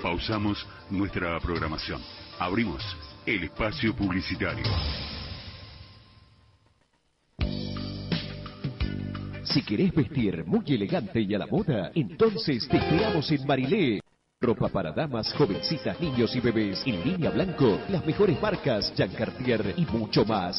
Pausamos nuestra programación. Abrimos el espacio publicitario. Si querés vestir muy elegante y a la moda, entonces te esperamos en Marilé. Ropa para damas, jovencitas, niños y bebés. En línea blanco, las mejores marcas, Jean Cartier y mucho más.